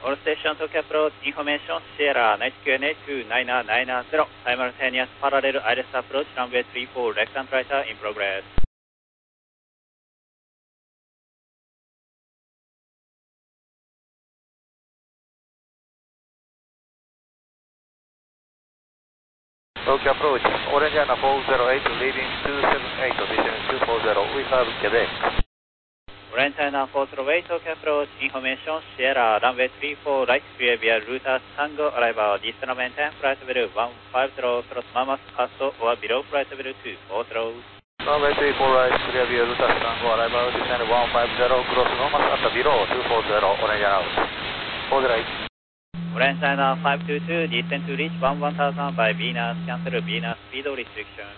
All station Tokyo approach information Sierra 9QNA2990 simultaneous parallel ILS approach runway 34 left and right in progress. Tokyo approach, Orange Anna 408, leaving 278, descending 240, we have Quebec. Orange Anna 408, Tokyo approach, information Sierra, runway 34, right clear via Router Tango arrival, distance maintain, flight level 150, cross Mamas Castle or below flight level 240. Runway 34, right clear via Router Tango arrival, distance 150, cross Mamas at below 240, Orange out. 408. Orange China 522, descend to reach 1000 by Venus, cancel Venus speed restriction.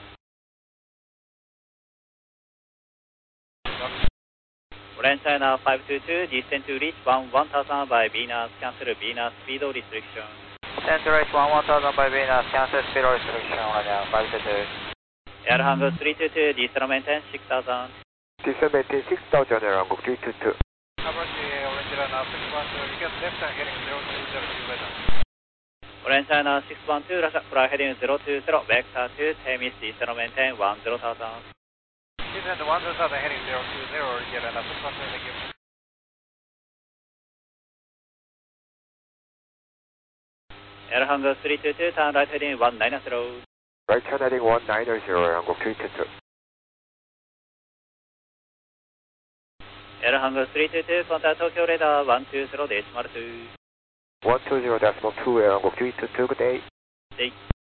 Orange China 522, descend to reach 1000 by Venus, cancel Venus speed restriction. Descend to reach 1000 by Venus, cancel speed restriction, Orange 522. Air Hangar 322, descend maintain 6000. Descend maintain 6000, Air Hangar 322. Approach Orange China 612, request left and heading 0202 weather. Orange China 612, left fly heading 020, vector 2, Temis, descend maintain 10,000. Descend 1000 heading 020, Orange China 612, thank you. Air Hangar 322, turn right heading 190. Right turn heading 190, Air Hangar 322. Air Hangar 322, contact Tokyo radar 120.2. 120.2, Air Hangar 322, good day.